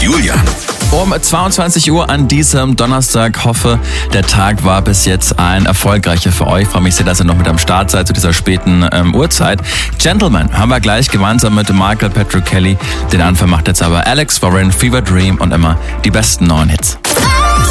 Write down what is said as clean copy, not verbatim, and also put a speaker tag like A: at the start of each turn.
A: Julian.
B: Um 22 Uhr an diesem Donnerstag. Hoffe, der Tag war bis jetzt ein erfolgreicher für euch. Freue mich sehr, dass ihr noch mit am Start seid zu dieser späten Uhrzeit. Gentlemen haben wir gleich gemeinsam mit Michael Patrick Kelly. Den Anfang macht jetzt aber Alex Warren, Fever Dream und immer die besten neuen Hits.